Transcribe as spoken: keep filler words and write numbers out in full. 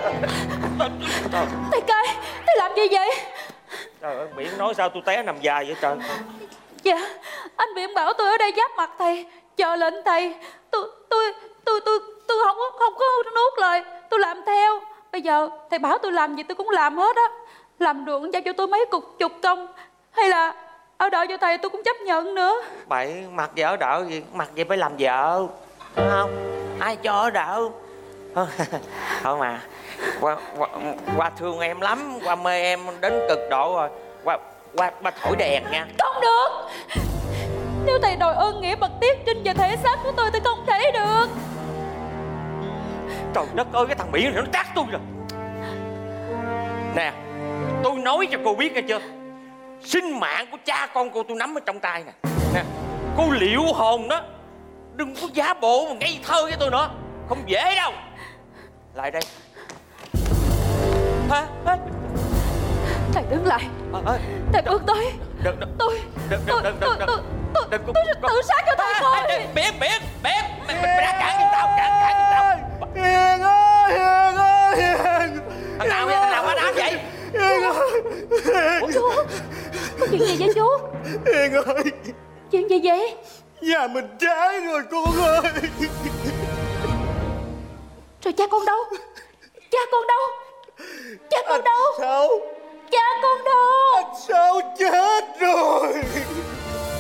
Thầy cai, thầy làm gì vậy? Trời ơi, Biển nói sao tôi té nằm dài vậy trời? Dạ, anh Biển bảo tôi ở đây giáp mặt thầy, chờ lệnh thầy. Tôi, tôi, tôi, tôi, tôi không có, không có nuốt lời, tôi làm theo. Bây giờ thầy bảo tôi làm gì tôi cũng làm hết á. Làm ruộng giao cho tôi mấy cục chục công, hay là ở đợi cho thầy tôi cũng chấp nhận nữa. Bậy, mặc gì ở đợ gì, mặc gì phải làm vợ, đúng không? Ai cho ở đợ? Thôi mà, qua, qua, qua thương em lắm, qua mê em đến cực độ rồi. Qua, qua, qua thổi đèn nha. Không được. Nếu thầy đòi ơn nghĩa bậc tiết trinh về thể xác của tôi thì không thể được. Trời đất ơi, cái thằng Biển này nó trát tôi rồi. Nè, tôi nói cho cô biết nghe chưa, sinh mạng của cha con cô tôi nắm ở trong tay nè. Nè, cô liệu hồn đó, đừng có giả bộ mà ngây thơ với tôi nữa, không dễ đâu. Lại đây. Hả? Hả? Thầy đứng lại. À, à. Thầy bước tới. Đừng, đừng, tôi đừng, tôi đừng, tôi đừng, tôi tôi đừng, tôi sẽ tự sát cho thầy thôi. Biển, Biển, Biển, mày mày đã cản giùm tao, cản cản giùm tao. Hiền ơi, Hiền ơi, Hiền. Thằng nào vậy, thằng nào quá đám vậy? Hiền ơi, Ủa chú, có chuyện gì vậy chú? Hiền ơi, Chuyện gì vậy? nhà mình cháy rồi con ơi. Rồi cha con đâu? Cha con đâu? Cha con đâu? Sao? Cha con đâu? Sao chết rồi?